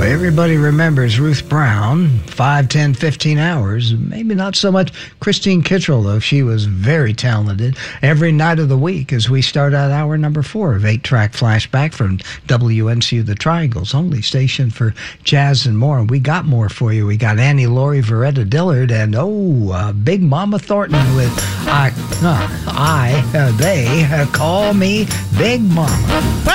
Well, everybody remembers Ruth Brown, 5, 10, 15 hours. Maybe not so much Christine Kittrell, though. She was very talented. Every night of the week as we start out hour number 4 of 8-Track Flashback from WNCU The Triangle's only station for jazz and more. And we got more for you. We got Annie Laurie, Veretta Dillard, and Big Mama Thornton with They Call Me Big Mama.